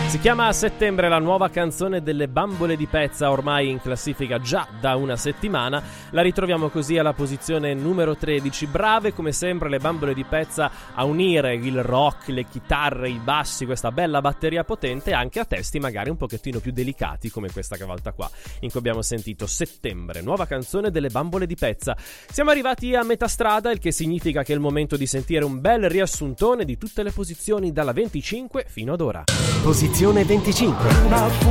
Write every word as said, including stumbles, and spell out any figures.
Si chiama Settembre, la nuova canzone delle Bambole di Pezza, ormai in classifica già da una settimana. La ritroviamo così alla posizione numero tredici. Brave come sempre le Bambole di Pezza a unire il rock, le chitarre, i bassi, questa bella batteria potente, anche a testi magari un pochettino più delicati come questa cavalta qua, in cui abbiamo sentito Settembre, nuova canzone delle Bambole di Pezza. Siamo arrivati a metà strada, il che significa che è il momento di sentire un bel riassuntone di tutte le posizioni dalla venticinque fino ad ora. Posizione venticinque.